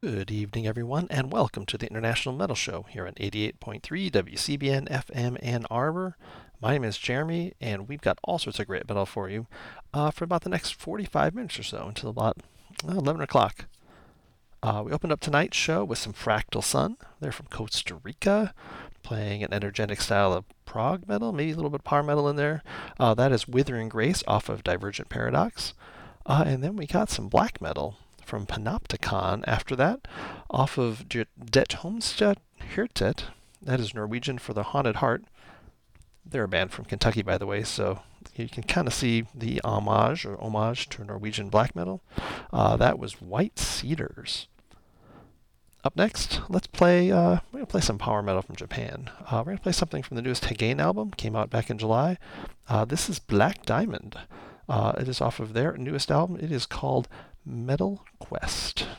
Good evening, everyone, and welcome to the International Metal Show here on 88.3 WCBN FM Ann Arbor. My name is Jeremy, and we've got all sorts of great metal for you for about the next 45 minutes or so until about 11 o'clock. We opened up tonight's show with some Fractal Sun. They're from Costa Rica, playing an energetic style of prog metal, maybe a little bit of power metal in there. That is Withering Grace off of Divergent Paradox. And then we got some black metal from Panopticon after that, off of Det Homestead Hirtet. That is Norwegian for the Haunted Heart. They're a band from Kentucky, by the way, so you can kind of see the homage to Norwegian black metal. That was White Cedars. Up next, we're going to play some power metal from Japan. We're going to play something from the newest Hagain album, came out back in July. This is Black Diamond. It is off of their newest album. It is called Metal Quest.